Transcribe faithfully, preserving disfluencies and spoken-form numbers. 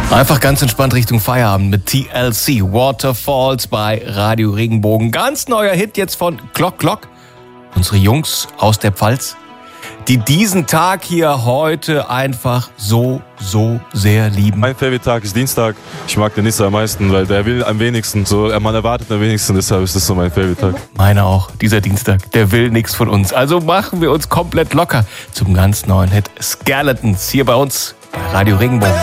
Einfach ganz entspannt Richtung Feierabend mit T L C, Waterfalls bei Radio Regenbogen. Ganz neuer Hit jetzt von Glock Glock, unsere Jungs aus der Pfalz, die diesen Tag hier heute einfach so, so sehr lieben. Mein Favorite-Tag ist Dienstag. Ich mag den Nissa am meisten, weil der will am wenigsten. So, man erwartet am wenigsten, deshalb ist das so mein Favorite-Tag. Meine auch, dieser Dienstag, der will nichts von uns. Also machen wir uns komplett locker zum ganz neuen Hit Skeletons hier bei uns bei Radio Regenbogen.